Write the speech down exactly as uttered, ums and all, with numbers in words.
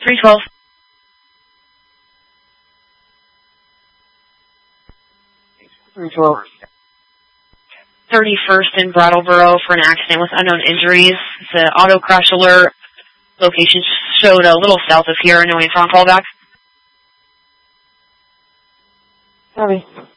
three twelve. three twelve. thirty-first in Brattleboro for an accident with unknown injuries. It's an auto crash alert. Location showed a little south of here. No answer on callback. Copy.